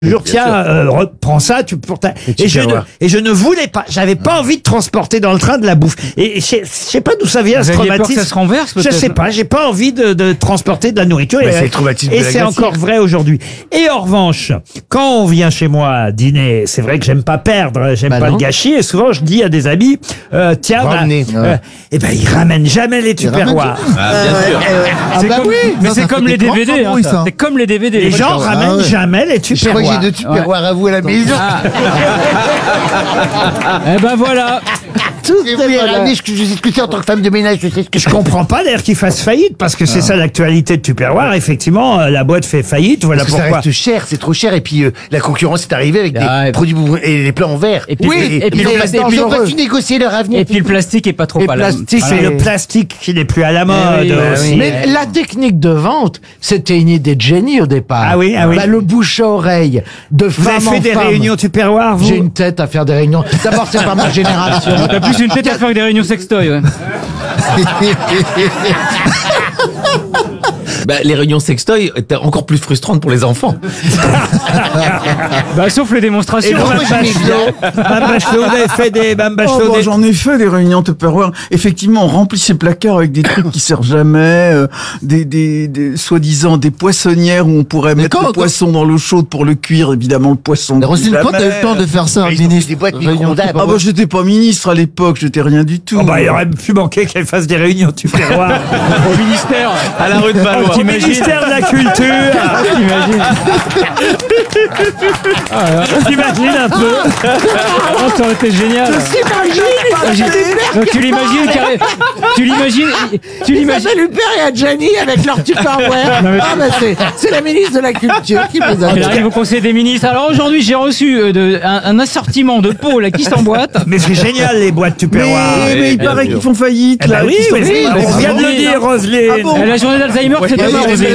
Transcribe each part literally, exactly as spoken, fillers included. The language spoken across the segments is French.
Jure, tiens, euh, reprends ça, tu pour ta... Et, et je ne voir. et je ne voulais pas, j'avais pas envie de transporter dans le train de la bouffe. Et je sais- je sais pas d'où ça vient, Vous ce aviez peur que traumatisme. ça se renverse, Je peut-être sais pas, j'ai pas envie de, de transporter de la nourriture. Bah, et c'est le traumatisme et de la c'est glacière. encore vrai aujourd'hui. Et en revanche, quand on vient chez moi dîner, c'est vrai que j'aime pas perdre, j'aime Bah pas non. le gâchis. Et souvent, je dis à des amis, euh, tiens, bah, Ramenez. euh, eh ben, ils ramènent jamais les tupperwares. Ah, bien sûr. C'est bah comme, oui, mais ça, c'est ça comme fait les des grands D V D. Hein, embrouilles, ça. ça. C'est comme les D V D. Les Moi, gens je- ramènent ah ouais. jamais les Je crois que j'ai tupperwares. deux tupperwares à vous à la maison. Eh ben voilà. Et vous les ramenez, je, je sais ce que c'est en tant que femme de ménage, je sais ce que Je comprends pas d'ailleurs qu'ils fassent faillite parce que c'est ça l'actualité de Tupperware. Effectivement, euh, la boîte fait faillite. Voilà Parce que ça pourquoi. reste cher, c'est trop cher. Et puis euh, la concurrence est arrivée avec des Ah, et- produits bouffons- et les plats en verre. Et puis- oui, et puis ils le ont- plastique ils ont pas dangereux. su négocier leur avenir. Et puis le plastique est pas trop Et à la plastique, C'est Et- le plastique qui n'est plus à la mode oui, bah aussi. oui. Mais la technique de vente, c'était une idée de génie au départ. Ah oui, ah oui. Bah, le bouche à oreille, de Vous femme avez en fait des femme. réunions Tupperware, vous J'ai une tête à faire des réunions. D'abord, c'est pas ma génération. T'as plus une tête à faire que des réunions sextoy. Ouais. Bah, les réunions sextoy étaient encore plus frustrantes pour les enfants. Bah sauf les Et démonstrations. donc, moi, Mme j'aimais bien. Bachelot, Mme Bachelot, vous avez fait des, Mme Oh, Bachelot, bah, des- j'en ai fait des réunions Tupperware. Effectivement, on remplit ses placards avec des trucs qui servent jamais, euh, des, des, des soi-disant des poissonnières où on pourrait Mais mettre quand- le poisson dans l'eau chaude pour le cuire. Évidemment, le poisson. Mais Roselyne, jamais. quand t'as eu le temps de faire ça, Ils ont fait ministre des boîtes Réunion micro-ondables. Ah bah j'étais pas ministre à l'époque, j'étais rien du tout. Oh bah, il aurait pu manquer qu'elle fasse des réunions Tupperware. Au ministère. À la rue de Valois. Au ministère de la Culture. T'imagines. T'imagines un peu. Oh, ça aurait été génial. Donc tu l'imagines, carré- tu l'imagines, tu l'imagines. Hubert et Adjani avec leur Tupperware. Non, mais- Ah, bah, c'est, c'est la ministre de la Culture qui vous a Elle arrive au Conseil des ministres. Alors aujourd'hui, j'ai reçu euh, de, un, un assortiment de pots là, qui s'emboîtent. Mais c'est génial, les boîtes Mais, Tupperware. mais il bien paraît sûr. qu'ils font faillite Eh ben là. oui, qu'ils sont- oui, Ah, on bon, vient de ah, le dire, Roselyne. Ah bon Euh, La journée d'Alzheimer, c'est Ouais, demain, ouais, Roselyne.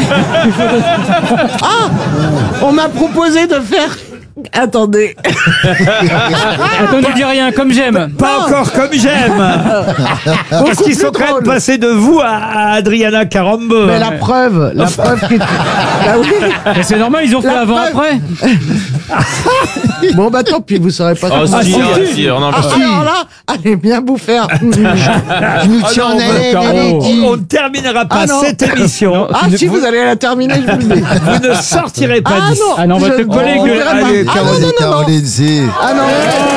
Ah, on m'a proposé de faire. Attendez. Attends, ne dis rien, comme j'aime. Pas encore comme j'aime. Parce qu'ils sont plus quand même drôle. passés de vous à, à Adriana Carambeu. Mais la preuve, la preuve qui. Bah oui. Mais c'est normal, ils ont fait La avant, preuve. après. Bon, bah tant pis, vous saurez pas. Oh, comment- si, si, ah, si. si, on en Ah, alors là, allez bien vous faire. Je nous tiens en non, haleine, Caro. allez, On, dis. on ne terminera pas Ah non. cette émission. Ah si vous allez la terminer, je vous le dis. Vous ne sortirez pas Ah d'ici. non, Ah non, on va je- te coller on avec le- dirait pas. Allez, Ah non, non, Caroline, non, non. Caroline, c'est. Ah non.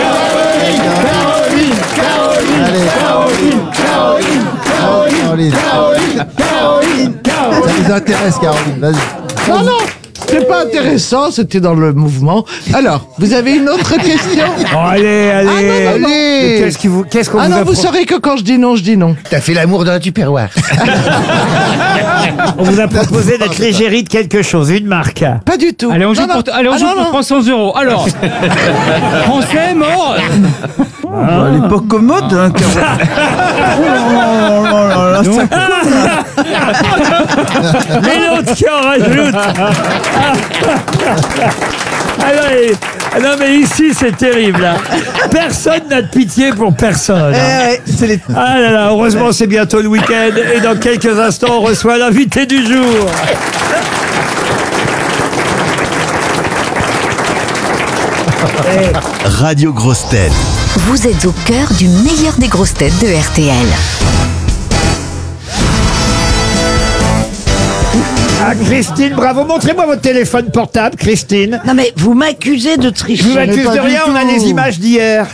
Allez, Caroline. Ça nous intéresse, Caroline, vas-y. Non, non, c'est pas intéressant, c'était dans le mouvement. Alors, vous avez une autre question? Oh, allez, allez. Ah, non, non, non. Mais Allez. Qu'est-ce qui vous, qu'est-ce qu'on Ah vous non, a vous pro- saurez que quand je dis non, je dis non. T'as fait l'amour dans la Tupperware. on vous a proposé d'être l'égérie de quelque chose, une marque. Pas du tout. Allez, on joue Non, non. pour, allez, on Ah, joue non, pour non. trois cents euros. Alors, français, mort. À l'époque commode, hein, Caroline. Oh là là là là, ça- Et l'autre qui en rajoute. Ah non, et- ah non, mais ici c'est terrible. Là. Personne n'a de pitié pour personne. hein. Ah là là, heureusement c'est bientôt le week-end et dans quelques instants on reçoit l'invité du jour. Radio Grosse Tête. Vous êtes au cœur du meilleur des grosses têtes de R T L. Ah Christine, bravo. Montrez-moi votre téléphone portable, Christine. Non mais vous m'accusez de tricher. Je vous accuse pas de du rien, on a tout. les images d'hier.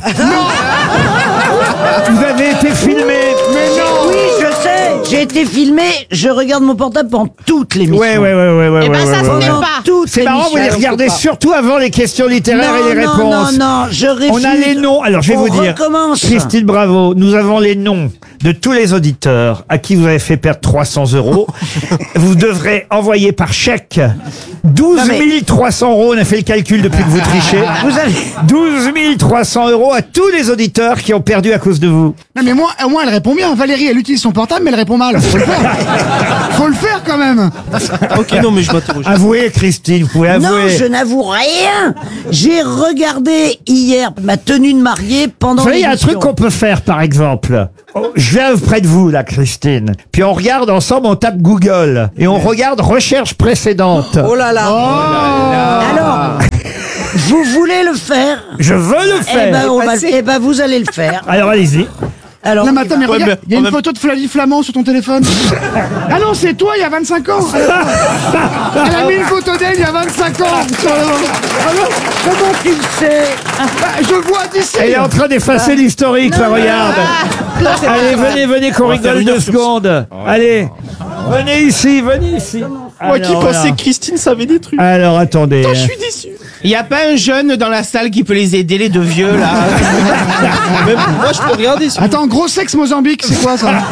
Vous avez été filmé. Mais non. Oui, je sais. J'ai été filmé. Je regarde mon portable pendant toute l'émission. Ouais, ouais, ouais, ouais, ouais. Eh ben ouais, ça ouais, se ouais. fait pas. Toute C'est marrant, vous les l'émission, regardez on peut pas. surtout avant les questions littéraires Non, et les non, réponses. non, non, je réfute. On a les noms. Alors, je vais On vous dire. recommence. Christine Bravo, nous avons les noms de tous les auditeurs à qui vous avez fait perdre trois cents euros. Vous devrez envoyer par chèque douze mille trois cents euros. On a fait le calcul depuis que vous trichez. Vous avez. douze mille trois cents euros à tous les auditeurs qui ont perdu à cause de vous. Non mais moi, au moins elle répond bien. Valérie, elle utilise son portable, mais elle répond mal. Faut le faire. Faut le faire quand même. Ok, non, mais je m'interroge. Avouez, Christine, vous pouvez avouer. Non, je n'avoue rien. J'ai regardé hier ma tenue de mariée pendant Vous savez, il y a un l'émission. truc qu'on peut faire, par exemple. Oh, je viens près de vous, là, Christine. Puis on regarde ensemble, on tape Google. Et on regarde recherche précédente. Oh là là. Alors, vous voulez le faire? Je veux le Eh faire. ben, on va, eh ben, vous allez le faire. Alors, allez-y. Alors, Non mais attends, mais Ouais, regarde, mais il y a en une même- photo de Flavie Flamand sur ton téléphone. Ah non, c'est toi il y a vingt-cinq ans. Elle a mis une photo d'elle il y a vingt-cinq ans. Sur le- Alors, comment tu le sais? bah, je vois d'ici. Elle est en train d'effacer l'historique, là, regarde. Allez, venez, venez qu'on On va faire rigole une deux heure sur secondes. Allez, venez ici, venez ici. Moi qui Alors, pensais là. que Christine savait des trucs. Alors, attendez. Je suis déçu. Il y a pas un jeune dans la salle qui peut les aider, les deux vieux là. Même moi, je peux regarder. Si Attends, gros sexe Mozambique, c'est quoi ça?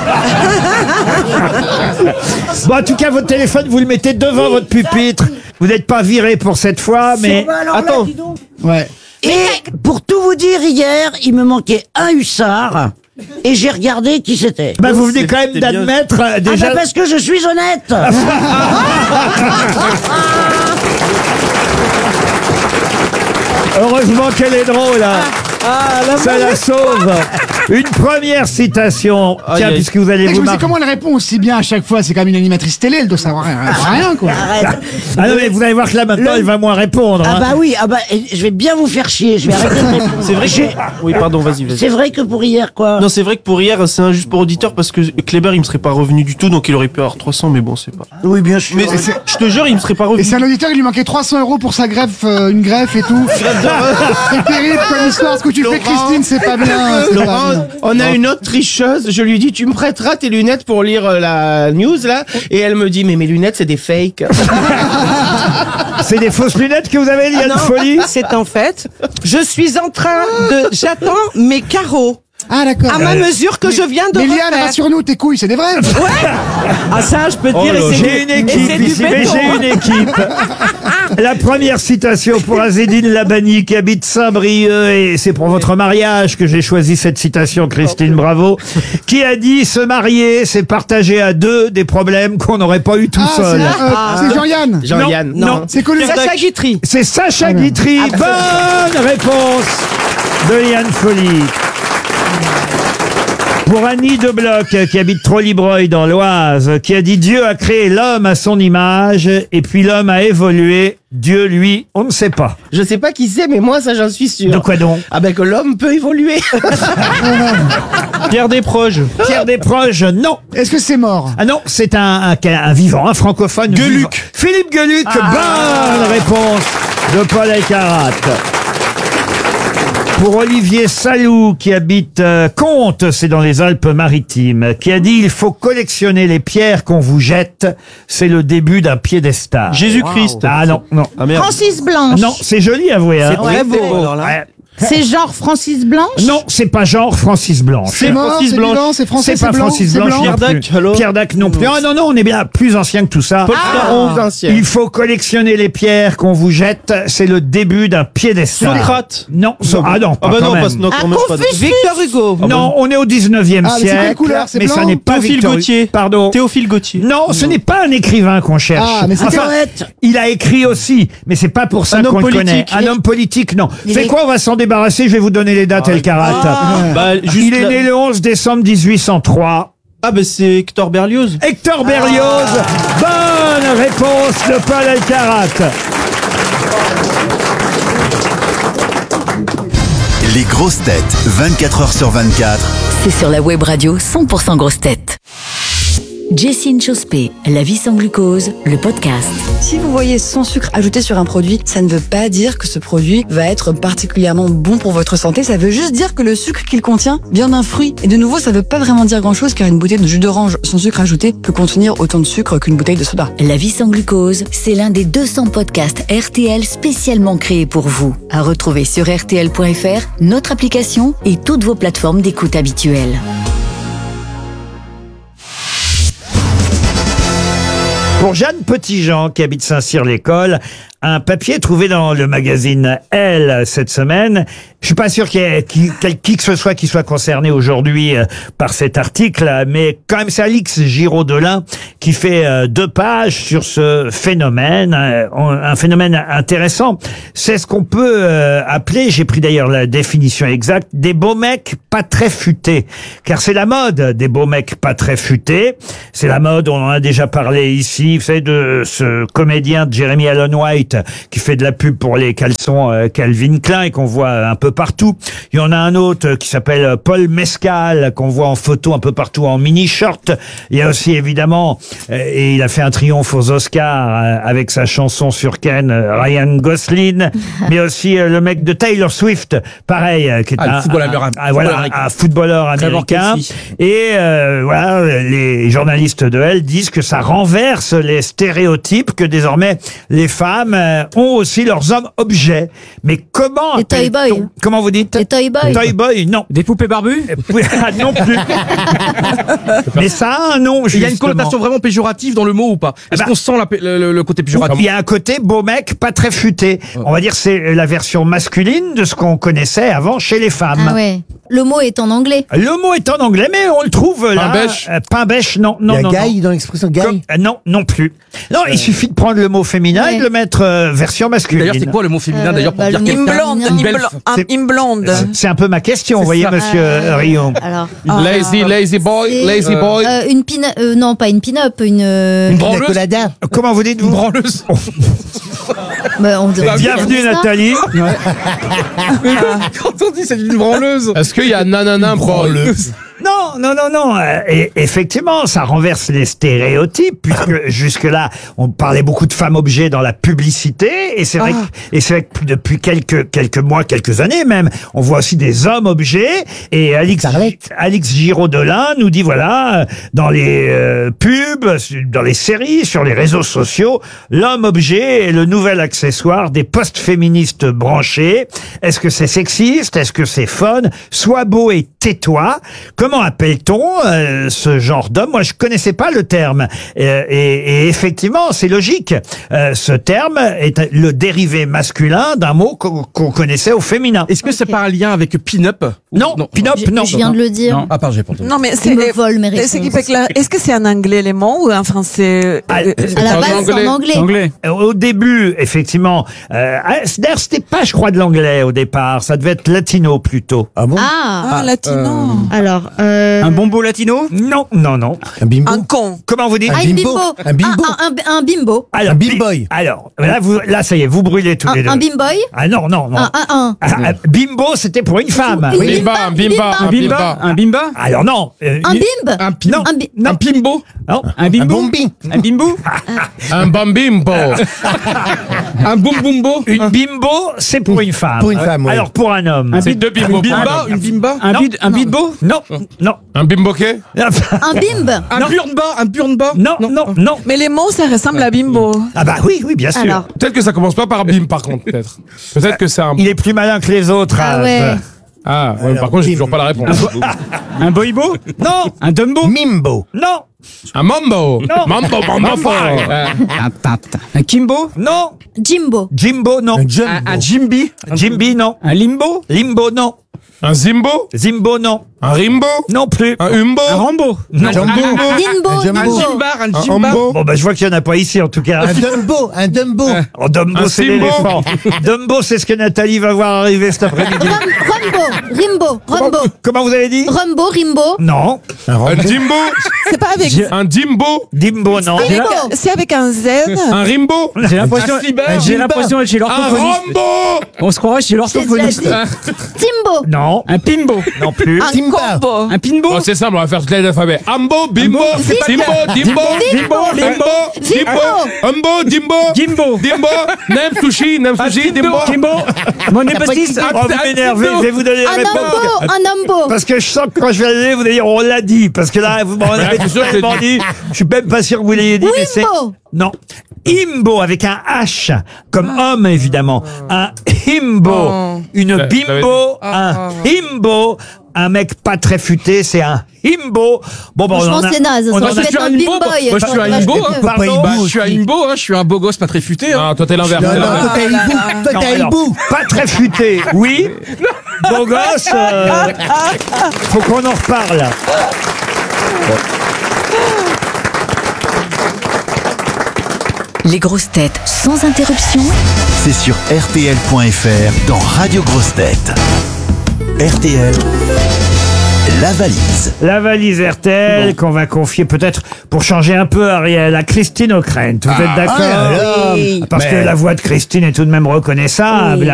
Bon, en tout cas, votre téléphone, vous le mettez devant votre pupitre. Vous n'êtes pas viré pour cette fois, mais... Bah alors là, Attends. dis donc. Ouais. Et pour tout vous dire, hier, il me manquait un hussard. Et j'ai regardé qui c'était. Bah, vous venez quand même C'était bien. d'admettre, euh, Ah déjà... bah parce que je suis honnête. Heureusement qu'elle est drôle, là. Ça la sauve. Une première citation. Aïe, Tiens, aïe. puisque vous allez Je vous me dis marrer. comment elle répond aussi bien à chaque fois. C'est quand même une animatrice télé, elle doit savoir rien, rien quoi. Arrête. Ah non, mais vous allez voir que là, maintenant, Le- il va moins répondre. Ah hein. bah oui, ah bah et je vais bien vous faire chier. Je vais arrêter de répondre. C'est vrai J'ai- que... Oui, pardon, vas-y, vas-y. C'est vrai que pour hier, quoi. Non, c'est vrai que pour hier, c'est injuste pour auditeur parce que Kléber, il me serait pas revenu du tout, donc il aurait pu avoir trois cents, mais bon, c'est pas. Oui, bien sûr. Mais je te jure, il me serait pas Et revenu. c'est un auditeur, il lui manquait trois cents euros pour sa greffe, euh, une greffe et tout. C'est terrible comme histoire. Ce que tu fais, Laurent. Christine, c'est pas bien. c'est pas Laurent, bien. on a une autre tricheuse. Je lui dis, tu me prêteras tes lunettes pour lire euh, la news là. Et elle me dit, mais mes lunettes c'est des fakes. C'est des fausses lunettes que vous avez, Liane Non, Folie? c'est en fait, je suis en train de, j'attends mes carreaux Ah d'accord. à ma mesure que je viens de Mais Liane, refaire. rassure-nous, tes couilles, c'est des vrais. Ah ça, je peux te Oh dire, là, et c'est j'ai du- une et équipe c'est du ici, mais béton, j'ai hein. une équipe. La première citation pour Azedine Labani qui habite Saint-Brieuc, et c'est pour votre mariage que j'ai choisi cette citation, Christine, bravo, qui a dit: se marier, c'est partager à deux des problèmes qu'on n'aurait pas eu tout Ah, c'est seul. euh, c'est Jean-Yann. Jean-Yann. Non, non. C'est connu. Sacha Guitry. C'est Sacha Guitry. Bonne réponse de Liane Folie. Pour Annie de Bloch, qui habite Trollibreuil dans l'Oise, qui a dit: Dieu a créé l'homme à son image, et puis l'homme a évolué. Dieu, lui, on ne sait pas. Je sais pas qui c'est, mais moi ça j'en suis sûr. De quoi donc? Ah ben que l'homme peut évoluer. Pierre Desproges. Pierre Desproges, non. Est-ce que c'est mort? Ah non, c'est un, un, un vivant, un francophone. Gueluc. vivant. Philippe Gueluc, bonne réponse de Paul Elkarat. Pour Olivier Salou, qui habite euh, Comtes, c'est dans les Alpes-Maritimes, qui a dit: il faut collectionner les pierres qu'on vous jette, c'est le début d'un piédestal. Jésus-Christ. Ah non, non. Ah merde. Francis Blanche. Non, c'est joli, avouez. Hein. C'est très beau. Ouais. C'est genre Francis Blanche. Non, c'est pas genre Francis Blanche. C'est mort, Francis c'est Blanche. vivant, c'est français, C'est pas blanc, Francis c'est Blanche. blanc. Pierre non Dac, plus. alors Pierre Dac non plus. Ah non, non, on est bien plus ancien que tout ça. Paul Flaron. ancien. Il faut collectionner les pierres qu'on vous jette, c'est le début d'un piédestal. Socrate. Non, so- ah non, pas Ah bah quand non, même. parce que non, Ah, quand même pas. de- Confucius. Victor Hugo. Non, on est au dix-neuvième Ah, mais c'est siècle. quelle couleur? C'est mais ça blanc? n'est pas Théophile Victor Hugo. Gautier. Pardon. Théophile Gautier. Non, ce n'est pas un écrivain qu'on cherche. Ah, mais c'est Enfin, Poète. il a écrit aussi, mais c'est pas pour ça Un qu'on homme le connaît. politique. Un homme politique, non. Il C'est est- quoi, on va s'en débarrasser, je vais vous donner les dates, Elkarat. Bah, juste Il est là- né le onze décembre mille huit cent trois. Ah bah c'est Hector Berlioz. Hector Berlioz. Bonne réponse de Paul Elkarat. Les grosses têtes, vingt-quatre heures sur vingt-quatre. C'est sur la web radio cent pour cent grosses têtes. Jessine Chospé, La vie sans glucose, le podcast. Si vous voyez sans sucre ajouté sur un produit, ça ne veut pas dire que ce produit va être particulièrement bon pour votre santé. Ça veut juste dire que le sucre qu'il contient vient d'un fruit. Et de nouveau, ça ne veut pas vraiment dire grand-chose car une bouteille de jus d'orange sans sucre ajouté peut contenir autant de sucre qu'une bouteille de soda. La vie sans glucose, c'est l'un des deux cents podcasts R T L spécialement créés pour vous. À retrouver sur R T L point F R, notre application et toutes vos plateformes d'écoute habituelles. Pour Jeanne Petitjean, qui habite Saint-Cyr-l'École, un papier trouvé dans le magazine Elle cette semaine Je suis pas sûr qu'il y ait qui, quel- qui que ce soit qui soit concerné aujourd'hui euh, par cet article, mais quand même c'est Alix Giraud-Delin qui fait euh, deux pages sur ce phénomène, euh, un phénomène intéressant. C'est ce qu'on peut euh, appeler, j'ai pris d'ailleurs la définition exacte, des beaux mecs pas très futés. Car c'est la mode des beaux mecs pas très futés. C'est la mode, on en a déjà parlé ici, vous savez, de ce comédien de Jeremy Allen White qui fait de la pub pour les caleçons euh, Calvin Klein et qu'on voit un peu partout. Il y en a un autre qui s'appelle Paul Mescal, qu'on voit en photo un peu partout en mini-short. Il y a aussi évidemment, euh, et il a fait un triomphe aux Oscars euh, avec sa chanson sur Ken, euh, Ryan Gosling, mais aussi euh, le mec de Taylor Swift, pareil, euh, qui est Ah, le un, footballeur un- américain. un- voilà, Footballeur un footballeur américain. Kelsey. Et euh, voilà, les journalistes de Elle disent que ça renverse les stéréotypes, que désormais les femmes euh, ont aussi leurs hommes objets. Mais comment Les toy appelle-t-on- boys. Comment vous dites Les toy boys. Toy boy, non. Des poupées barbues? Ah, non plus. Mais ça a un nom, Il y a une justement. connotation vraiment péjorative dans le mot ou pas? Est-ce bah, qu'on sent la pé- le, le- le côté péjoratif? Il y a un côté beau mec, pas très futé. On va dire c'est la version masculine de ce qu'on connaissait avant chez les femmes. Ah ouais. Le mot est en anglais. Le mot est en anglais, mais on le trouve là. Pain-bêche. Euh, Pain-bêche, non, non, Il y a non. Guy non. dans l'expression Guy. Comme- euh, non, non plus. Non, il suffit de prendre le mot féminin Ouais. et de le mettre euh, version masculine. D'ailleurs, c'est quoi le mot féminin Euh, d'ailleurs pour bah, dire le quelqu'un? mot blonde. Une belle f- un, C'est- une blonde. C'est un peu ma question, vous voyez, ça. monsieur Euh, Rio. Alors. Lazy, lazy boy, C'est- lazy boy. Euh, une pin euh, non, pas une pin-up, une. euh, Une La branleuse? colada. Comment vous dites, Une vous branleuse? bah, on dirait Bienvenue, Nathalie. Quand on dit c'est une branleuse. Est-ce qu'il y a nanana boy? Non, non, non, non. euh, Et effectivement, ça renverse les stéréotypes, puisque jusque-là, on parlait beaucoup de femmes objets dans la publicité, et c'est vrai, que, et c'est vrai que depuis quelques quelques mois, quelques années même, on voit aussi des hommes objets. Et Alix, Alix Giraud-Delin nous dit voilà, euh, dans les euh, pubs, dans les séries, sur les réseaux sociaux, l'homme objet est le nouvel accessoire des post-féministes branchés. Est-ce que c'est sexiste? Est-ce que c'est fun? Sois beau et tais-toi. Comment appelle-t-on euh, ce genre d'homme? Moi, je connaissais pas le terme. Euh, et, et effectivement, c'est logique. Euh, ce terme est le dérivé masculin d'un mot qu'on qu'on connaissait au féminin. Est-ce que c'est pas un lien avec pin-up? Non, pin-up, Je, non. je viens de le dire. Non. Ah, pardon, j'ai pas entendu. Non, mais Il c'est. me vole mes c'est qui réponses. fait que là- Est-ce que c'est en anglais les mots ou en français? Ah, Euh, À la En base, c'est anglais. en anglais. Anglais. Euh, Au début, effectivement, euh, ah, d'ailleurs, c'était pas, je crois, de l'anglais au départ. Ça devait être latino plutôt. Ah bon Ah. Ah, latino. Alors. Euh... Un bombo latino? Non, non, non. Un bimbo. Un con. Comment vous dites? Ah, Un une bimbo. bimbo. Un bimbo. Un, un- un bimbo. Alors, Un bi- bimboy. Alors, là, vous, là, ça y est, vous brûlez tous les Un, deux. un bimboy. Ah non, non, non. Un, un, un. Ah, ah, bimbo, c'était pour une femme. Une Bimba, un bimba, un bimba. Un bimba? Alors non. euh, Un il- bimbe. Un pim- Non, Un bi- non, Un pimbo? non. Un Un bimbo? bombi. Un bimbo? Un bambimbo. Un boum boumbo? Une bimbo, c'est pour une femme. Pour une femme, oui. Alors pour un homme. Un C'est bid- deux bimbos. un Bimba? Une bimba? Un Non. bid, un bidbo? Non, non. Un bimboquet. Un bimbe. Un burnba? Un burnba? Non, non, non. Mais les mots, ça ressemble à bimbo. Ah bah oui, oui, bien sûr. Alors. Peut-être que ça commence pas par bim, par contre, peut-être. Peut-être que c'est un. Il est plus malin que les autres. Ah Raph. ouais. Ah, ouais, par contre, j'ai toujours pas la réponse. Un boibo? Non, Un dumbo? Mimbo. non, Un mambo. Non. Mambo, mambo, five. Un kimbo? non. Jimbo. Jimbo, non. Un jumbo. Un, un Jimby? Jimby, non. Un limbo? Limbo, non. Un zimbo. Zimbo, non. Un rimbo. Non plus. Un umbo. Un rambo? Non. Jumbo. Dimbo. Un jumbo. Un Dimbo. Jimbar? Un Un Jimbar? umbo. Bon bah je vois qu'il y en a pas ici en tout cas. Un Dumbo. Un Dumbo. Oh, Dumbo, Un c'est Simbo. l'éléphant. Dumbo, c'est ce que Nathalie va voir arriver cet après-midi. Rum- Rumbo. Rimbo. Rumbo. Comment vous avez dit? Rumbo. Rimbo. Non. Un Un Rambo. dimbo. C'est pas avec. Un dimbo. Dimbo, non. Avec- C'est avec un Z. Un rimbo. J'ai l'impression, Un slibard. j'ai l'impression d'être chez Un l'orthophoniste. rambo. On se croirait chez l'orthophoniste. Timbo. Non. Un pimbo? Non plus. Un Timba. combo. Un pinbo? Oh, c'est simple, on va faire toutes les alphabets. Ambo, bimbo, dimbo, dimbo, dimbo, dimbo, dimbo, ambo, dimbo, Kimbo? dimbo, nem sushi, nem sushi, dimbo. Kimbo? Mon népotis? Oh, vous m'énervez, je vais vous donner la Un réponse. ambo. Un ambo. Parce que je sens que quand je vais aller, vous allez dire on l'a dit. Parce que là, vous m'en avez c'est sûr que je l'ai tellement dit. Je suis même pas sûr que vous l'ayez dit. Mais c'est... Wimbo. Non. Imbo avec un H, comme homme évidemment. Un himbo, une Ça- ça veut bimbo, un himbo, un mec pas très futé, c'est un himbo. Bon, bon, on Franchement, en a- c'est naze. on Ça en aurait a- pu être un imbo, bimboy. moi, je suis un Ça aurait imbo, pu hein. être- Pardon. Bah, je suis un imbo, hein, je suis un beau gosse pas très futé. Hein. Ah, toi t'es l'inverse. Non, non, toi t'as Ah, hibou. Toi Non, t'as alors, hibou. pas très futé, oui. beau gosse, euh, faut qu'on en reparle. Les grosses têtes sans interruption. C'est sur R T L point F R dans Radio Grosses Têtes. R T L, la valise. La valise R T L qu'on va confier peut-être pour changer un peu, Ariel, à Christine O'Krent. Vous êtes d'accord? oui. Parce que Mais- la voix de Christine est tout de même reconnaissable.